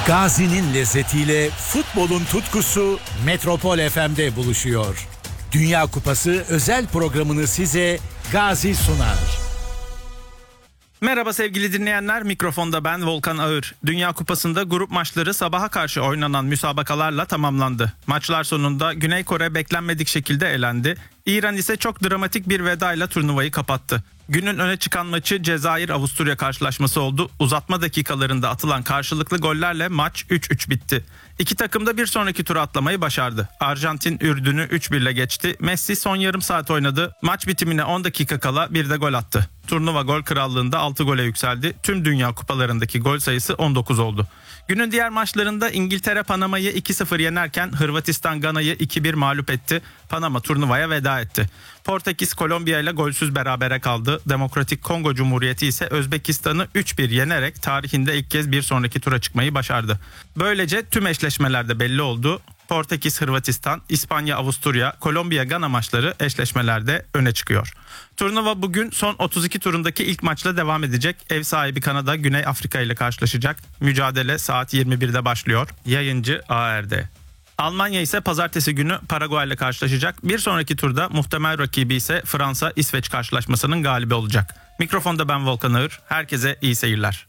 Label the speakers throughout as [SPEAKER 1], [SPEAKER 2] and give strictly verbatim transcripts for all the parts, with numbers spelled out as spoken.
[SPEAKER 1] Gazi'nin lezzetiyle futbolun tutkusu Metropol F M'de buluşuyor. Dünya Kupası özel programını size Gazi sunar.
[SPEAKER 2] Merhaba sevgili dinleyenler, mikrofonda ben Volkan Ağır. Dünya Kupası'nda grup maçları sabaha karşı oynanan müsabakalarla tamamlandı. Maçlar sonunda Güney Kore beklenmedik şekilde elendi. İran ise çok dramatik bir vedayla turnuvayı kapattı. Günün öne çıkan maçı Cezayir-Avusturya karşılaşması oldu. Uzatma dakikalarında atılan karşılıklı gollerle maç üç üç bitti. İki takım da bir sonraki tura atlamayı başardı. Arjantin Ürdün'ü üç bir ile geçti. Messi son yarım saat oynadı. Maç bitimine on dakika kala bir de gol attı. Turnuva gol krallığında altı gole yükseldi. Tüm dünya kupalarındaki gol sayısı on dokuz oldu. Günün diğer maçlarında İngiltere Panama'yı iki sıfır yenerken Hırvatistan Gana'yı iki bir mağlup etti. Panama turnuvaya veda etti. Portekiz Kolombiya ile golsüz berabere kaldı. Demokratik Kongo Cumhuriyeti ise Özbekistan'ı üç bir yenerek tarihinde ilk kez bir sonraki tura çıkmayı başardı. Böylece tüm eşleşmelerde belli oldu. Portekiz, Hırvatistan, İspanya, Avusturya, Kolombiya, Gana maçları eşleşmelerde öne çıkıyor. Turnuva bugün son otuz iki turundaki ilk maçla devam edecek. Ev sahibi Kanada, Güney Afrika ile karşılaşacak. Mücadele saat yirmi birde başlıyor. Yayıncı A R D. Almanya ise pazartesi günü Paraguay ile karşılaşacak. Bir sonraki turda muhtemel rakibi ise Fransa-İsveç karşılaşmasının galibi olacak. Mikrofonda ben Volkan Ağır. Herkese iyi seyirler.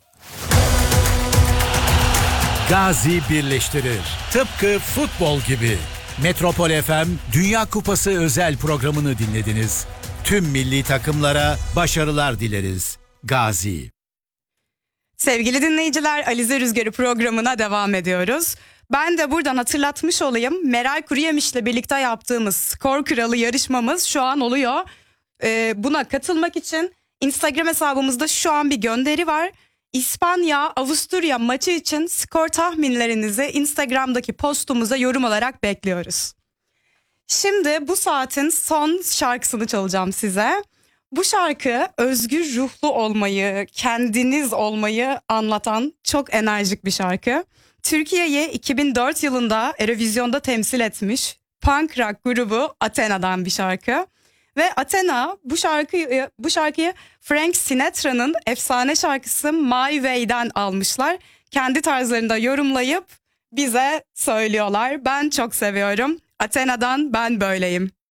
[SPEAKER 1] Gazi birleştirir. Tıpkı futbol gibi. Metropol F M Dünya Kupası özel programını dinlediniz. Tüm milli takımlara başarılar dileriz. Gazi.
[SPEAKER 3] Sevgili dinleyiciler, Alize Rüzgarı programına devam ediyoruz. Ben de buradan hatırlatmış olayım. Meral Kuruyemiş'le birlikte yaptığımız Skor Kralı yarışmamız şu an oluyor. Ee, buna katılmak için Instagram hesabımızda şu an bir gönderi var. İspanya Avusturya maçı için skor tahminlerinizi Instagram'daki postumuza yorum olarak bekliyoruz. Şimdi bu saatin son şarkısını çalacağım size. Bu şarkı özgür ruhlu olmayı, kendiniz olmayı anlatan çok enerjik bir şarkı. Türkiye'yi iki bin dört yılında Eurovision'da temsil etmiş punk rock grubu Athena'dan bir şarkı. Ve Athena bu şarkıyı bu şarkıyı Frank Sinatra'nın efsane şarkısı My Way'den almışlar. Kendi tarzlarında yorumlayıp bize söylüyorlar. Ben çok seviyorum. Athena'dan Ben Böyleyim.